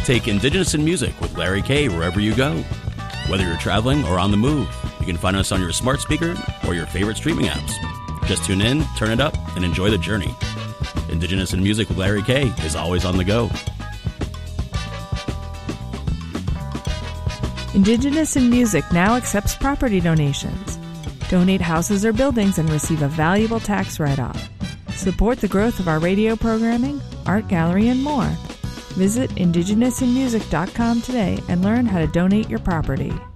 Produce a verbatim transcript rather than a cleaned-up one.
Take Indigenous in Music with Larry K wherever you go. Whether you're traveling or on the move, you can find us on your smart speaker or your favorite streaming apps. Just tune in, turn it up, and enjoy the journey. Indigenous in Music with Larry K is always on the go. Indigenous in Music now accepts property donations. Donate houses or buildings and receive a valuable tax write-off. Support the growth of our radio programming, art gallery, and more. Visit indigenous in music dot com today and learn how to donate your property.